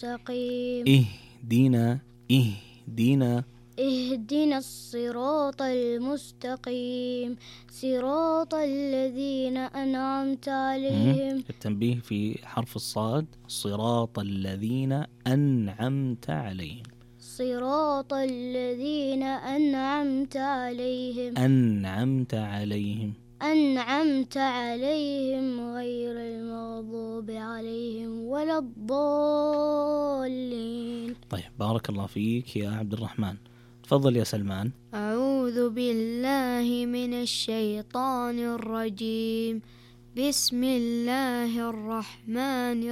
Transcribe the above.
المستقيم. اهدنا الصراط المستقيم صراط الذين أنعمت عليهم. التنبيه في حرف الصاد، صراط الذين أنعمت عليهم. صراط الذين أنعمت عليهم. أنعمت عليهم غير المغضوب عليهم ولا الضالين. طيب بارك الله فيك يا عبد الرحمن. تفضل يا سلمان. أعوذ بالله من الشيطان الرجيم. بسم الله الرحمن